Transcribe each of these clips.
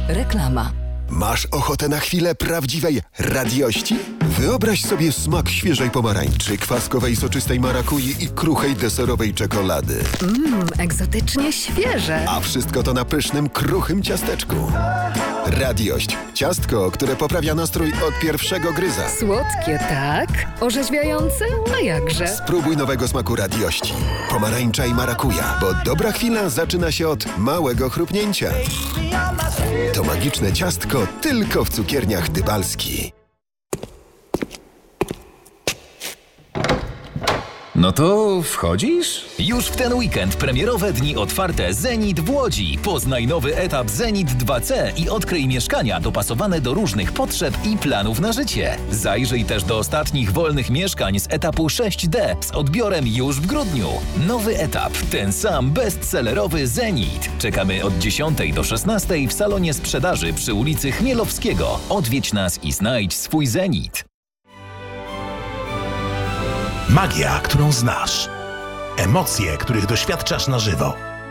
Reklama. Masz ochotę na chwilę prawdziwej radiości? Wyobraź sobie smak świeżej pomarańczy, kwaskowej soczystej marakui i kruchej deserowej czekolady. Egzotycznie świeże. A wszystko to na pysznym, kruchym ciasteczku. Radiość. Ciastko, które poprawia nastrój od pierwszego gryza. Słodkie, tak? Orzeźwiające? A jakże? Spróbuj nowego smaku radiości. Pomarańcza i marakuja, bo dobra chwila zaczyna się od małego chrupnięcia. To magiczne ciastko tylko w cukierniach Dybalski. No to wchodzisz? Już w ten weekend premierowe dni otwarte Zenit w Łodzi. Poznaj nowy etap Zenit 2C i odkryj mieszkania dopasowane do różnych potrzeb i planów na życie. Zajrzyj też do ostatnich wolnych mieszkań z etapu 6D z odbiorem już w grudniu. Nowy etap, ten sam bestsellerowy Zenit. Czekamy od 10 do 16 w salonie sprzedaży przy ulicy Chmielowskiego. Odwiedź nas i znajdź swój Zenit. Magia, którą znasz. Emocje, których doświadczasz na żywo.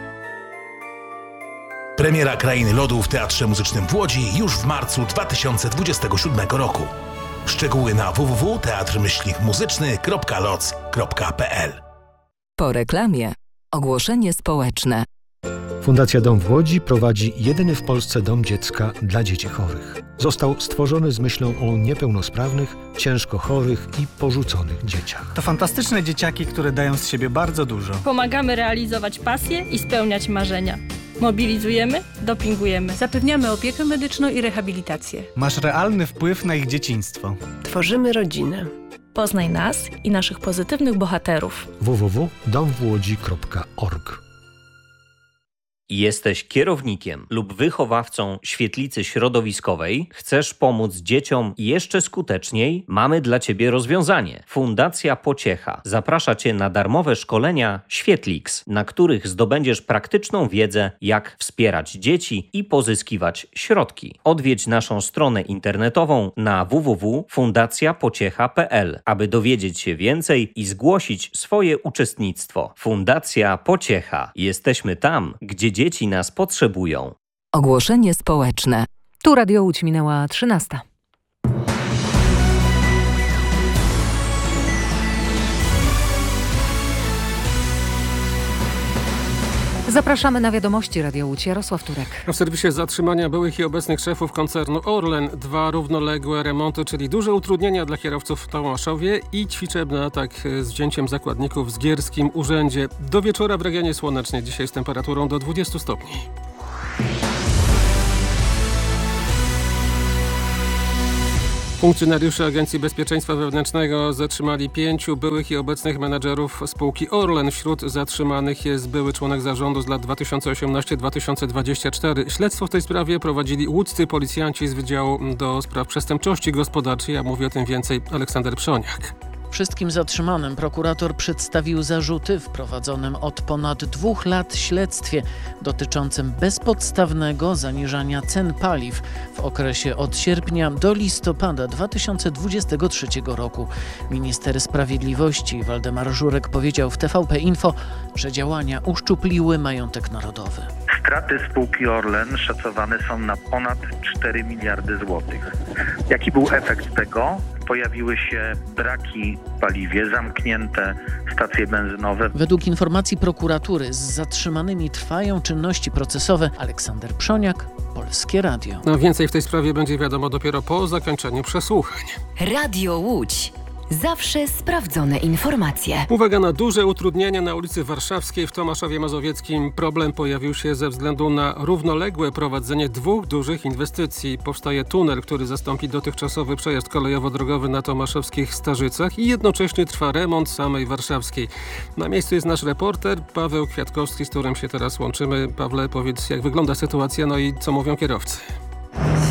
Premiera Krainy Lodu w Teatrze Muzycznym w Łodzi już w marcu 2027 roku. Szczegóły na www.teatr-muzyczny.loc.pl. Po reklamie. Ogłoszenie społeczne. Fundacja Dom w Łodzi prowadzi jedyny w Polsce dom dziecka dla dzieci chorych. Został stworzony z myślą o niepełnosprawnych, ciężko chorych i porzuconych dzieciach. To fantastyczne dzieciaki, które dają z siebie bardzo dużo. Pomagamy realizować pasje i spełniać marzenia. Mobilizujemy, dopingujemy. Zapewniamy opiekę medyczną i rehabilitację. Masz realny wpływ na ich dzieciństwo. Tworzymy rodzinę. Poznaj nas i naszych pozytywnych bohaterów. www.domwłodzi.org. Jesteś kierownikiem lub wychowawcą świetlicy środowiskowej? Chcesz pomóc dzieciom jeszcze skuteczniej? Mamy dla Ciebie rozwiązanie. Fundacja Pociecha zaprasza Cię na darmowe szkolenia Świetlix, na których zdobędziesz praktyczną wiedzę, jak wspierać dzieci i pozyskiwać środki. Odwiedź naszą stronę internetową na www.fundacjapociecha.pl, aby dowiedzieć się więcej i zgłosić swoje uczestnictwo. Fundacja Pociecha. Jesteśmy tam, gdzie dzieci nas potrzebują. Ogłoszenie społeczne. Tu Radio Łódź, minęła 13. Zapraszamy na wiadomości Radio Łódź. Jarosław Turek. W serwisie zatrzymania byłych i obecnych szefów koncernu Orlen. 2 równoległe remonty, czyli duże utrudnienia dla kierowców w Tomaszowie i ćwiczebny atak z wzięciem zakładników w Zgierskim Urzędzie. Do wieczora w regionie słonecznie. Dzisiaj z temperaturą do 20 stopni. Funkcjonariusze Agencji Bezpieczeństwa Wewnętrznego zatrzymali 5 byłych i obecnych menedżerów spółki Orlen. Wśród zatrzymanych jest były członek zarządu z lat 2018-2024. Śledztwo w tej sprawie prowadzili łódzcy policjanci z Wydziału do Spraw Przestępczości Gospodarczej, a mówi o tym więcej Aleksander Przoniak. Wszystkim zatrzymanym prokurator przedstawił zarzuty w prowadzonym od ponad 2 lat śledztwie dotyczącym bezpodstawnego zaniżania cen paliw w okresie od sierpnia do listopada 2023 roku. Minister Sprawiedliwości Waldemar Żurek powiedział w TVP Info, że działania uszczupliły majątek narodowy. Straty spółki Orlen szacowane są na ponad 4 miliardy złotych. Jaki był efekt tego? Pojawiły się braki w paliwie, zamknięte stacje benzynowe. Według informacji prokuratury z zatrzymanymi trwają czynności procesowe. Aleksander Przoniak, Polskie Radio. Więcej w tej sprawie będzie wiadomo dopiero po zakończeniu przesłuchań. Radio Łódź. Zawsze sprawdzone informacje. Uwaga na duże utrudnienia na ulicy Warszawskiej w Tomaszowie Mazowieckim. Problem pojawił się ze względu na równoległe prowadzenie 2 dużych inwestycji. Powstaje tunel, który zastąpi dotychczasowy przejazd kolejowo-drogowy na tomaszowskich Starzycach i jednocześnie trwa remont samej Warszawskiej. Na miejscu jest nasz reporter Paweł Kwiatkowski, z którym się teraz łączymy. Pawle, powiedz, jak wygląda sytuacja, no i co mówią kierowcy?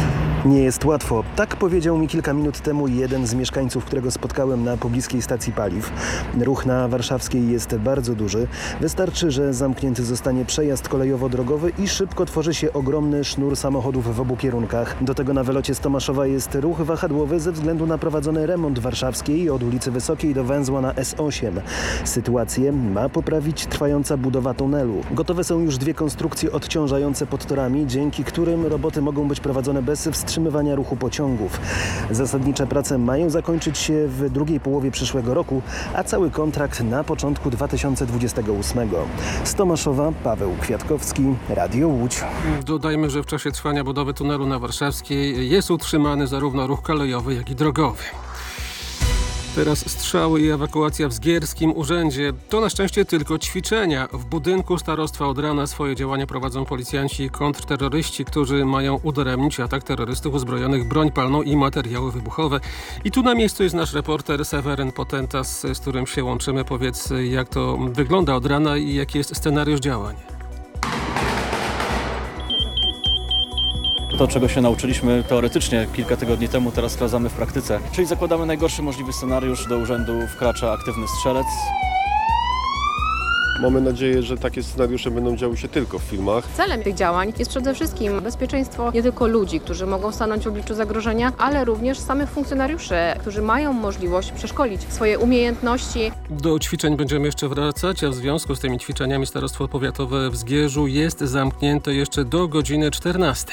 Nie jest łatwo. Tak powiedział mi kilka minut temu jeden z mieszkańców, którego spotkałem na pobliskiej stacji paliw. Ruch na Warszawskiej jest bardzo duży. Wystarczy, że zamknięty zostanie przejazd kolejowo-drogowy i szybko tworzy się ogromny sznur samochodów w obu kierunkach. Do tego na wylocie z Tomaszowa jest ruch wahadłowy ze względu na prowadzony remont Warszawskiej od ulicy Wysokiej do węzła na S8. Sytuację ma poprawić trwająca budowa tunelu. Gotowe są już 2 konstrukcje odciążające pod torami, dzięki którym roboty mogą być prowadzone bez wstrzymywania ruchu pociągów. Zasadnicze prace mają zakończyć się w drugiej połowie przyszłego roku, a cały kontrakt na początku 2028. Z Tomaszowa Paweł Kwiatkowski, Radio Łódź. Dodajmy, że w czasie trwania budowy tunelu na Warszawskiej jest utrzymany zarówno ruch kolejowy, jak i drogowy. Teraz strzały i ewakuacja w Zgierskim Urzędzie. To na szczęście tylko ćwiczenia. W budynku starostwa od rana swoje działania prowadzą policjanci i kontrterroryści, którzy mają udaremnić atak terrorystów uzbrojonych broń palną i materiały wybuchowe. I tu na miejscu jest nasz reporter Seweryn Potentas, z którym się łączymy. Powiedz, jak to wygląda od rana i jaki jest scenariusz działań. To, czego się nauczyliśmy teoretycznie kilka tygodni temu, teraz sprawdzamy w praktyce. Czyli zakładamy najgorszy możliwy scenariusz, do urzędu wkracza aktywny strzelec. Mamy nadzieję, że takie scenariusze będą działy się tylko w filmach. Celem tych działań jest przede wszystkim bezpieczeństwo nie tylko ludzi, którzy mogą stanąć w obliczu zagrożenia, ale również samych funkcjonariuszy, którzy mają możliwość przeszkolić swoje umiejętności. Do ćwiczeń będziemy jeszcze wracać, a w związku z tymi ćwiczeniami Starostwo Powiatowe w Zgierzu jest zamknięte jeszcze do godziny 14.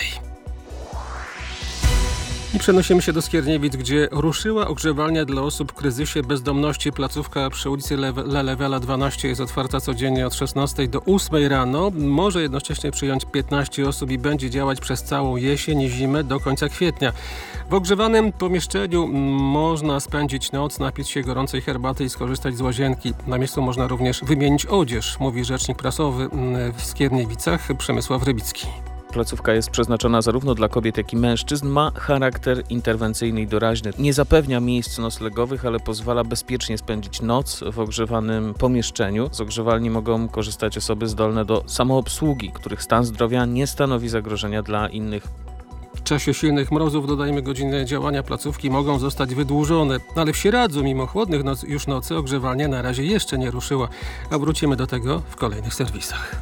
I przenosimy się do Skierniewic, gdzie ruszyła ogrzewalnia dla osób w kryzysie bezdomności. Placówka przy ulicy Lelewela 12 jest otwarta codziennie od 16 do 8 rano. Może jednocześnie przyjąć 15 osób i będzie działać przez całą jesień i zimę do końca kwietnia. W ogrzewanym pomieszczeniu można spędzić noc, napić się gorącej herbaty i skorzystać z łazienki. Na miejscu można również wymienić odzież, mówi rzecznik prasowy w Skierniewicach Przemysław Rybicki. Placówka jest przeznaczona zarówno dla kobiet, jak i mężczyzn, ma charakter interwencyjny i doraźny. Nie zapewnia miejsc noclegowych, ale pozwala bezpiecznie spędzić noc w ogrzewanym pomieszczeniu. Z ogrzewalni mogą korzystać osoby zdolne do samoobsługi, których stan zdrowia nie stanowi zagrożenia dla innych. W czasie silnych mrozów, dodajmy, godziny działania placówki mogą zostać wydłużone. Ale w Sieradzu, mimo chłodnych nocy, ogrzewalnia na razie jeszcze nie ruszyła. A wrócimy do tego w kolejnych serwisach.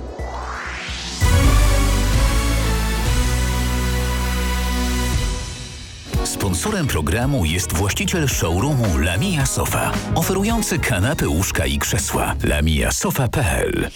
Sponsorem programu jest właściciel showroomu Lamia Sofa, oferujący kanapy, łóżka i krzesła. lamiasofa.pl.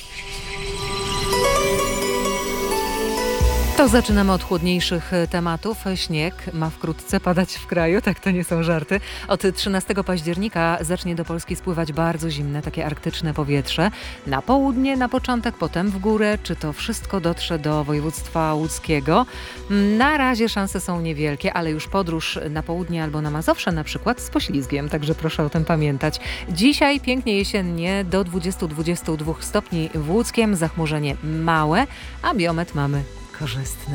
To zaczynamy od chłodniejszych tematów. Śnieg ma wkrótce padać w kraju, tak to nie są żarty. Od 13 października zacznie do Polski spływać bardzo zimne, takie arktyczne powietrze. Na południe, na początek, potem w górę. Czy to wszystko dotrze do województwa łódzkiego? Na razie szanse są niewielkie, ale już podróż na południe albo na Mazowsze na przykład z poślizgiem, także proszę o tym pamiętać. Dzisiaj pięknie jesiennie do 20-22 stopni w Łódzkiem, zachmurzenie małe, a biometr mamy korzystne.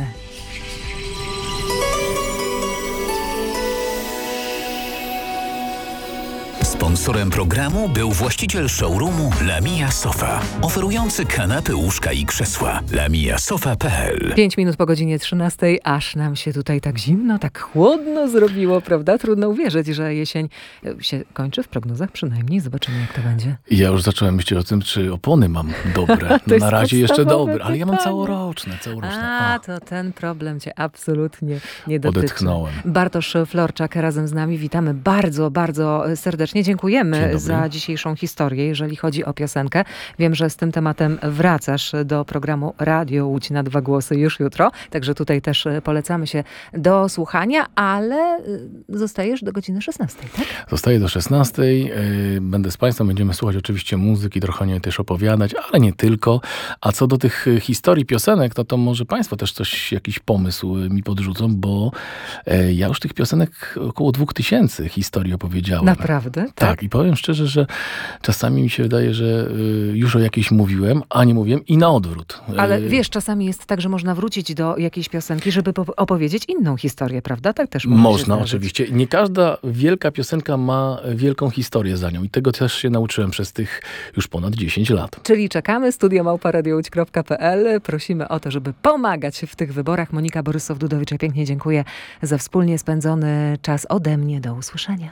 Sponsorem programu był właściciel showroomu Lamia Sofa, oferujący kanapy, łóżka i krzesła. lamiasofa.pl. 5 minut po godzinie 13, aż nam się tutaj tak zimno, tak chłodno zrobiło, prawda? Trudno uwierzyć, że jesień się kończy w prognozach przynajmniej. Zobaczymy, jak to będzie. Ja już zacząłem myśleć o tym, czy opony mam dobre. Na razie jeszcze dobre, ale ja mam całoroczne. To ten problem cię absolutnie nie dotyczy. Odetchnąłem. Bartosz Florczak razem z nami. Witamy bardzo, bardzo serdecznie. Dziękujemy za dzisiejszą historię, jeżeli chodzi o piosenkę. Wiem, że z tym tematem wracasz do programu Radio Łódź na 2 głosy już jutro, także tutaj też polecamy się do słuchania, ale zostajesz do godziny 16, tak? Zostaję do 16. Będę z Państwem, będziemy słuchać oczywiście muzyki, trochę o niej też opowiadać, ale nie tylko. A co do tych historii piosenek, to może Państwo też jakiś pomysł mi podrzucą, bo ja już tych piosenek około 2000 historii opowiedziałem. Naprawdę? Tak, i powiem szczerze, że czasami mi się wydaje, że już o jakiejś mówiłem, a nie mówiłem i na odwrót. Ale wiesz, czasami jest tak, że można wrócić do jakiejś piosenki, żeby opowiedzieć inną historię, prawda? Tak też można oczywiście. Nie każda wielka piosenka ma wielką historię za nią i tego też się nauczyłem przez tych już ponad 10 lat. Czyli czekamy, studio@radiołódź.pl. Prosimy o to, żeby pomagać w tych wyborach. Monika Borysow-Dudowicz, ja pięknie dziękuję za wspólnie spędzony czas ode mnie. Do usłyszenia.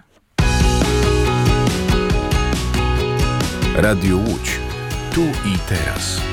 Radio Łódź. Tu i teraz.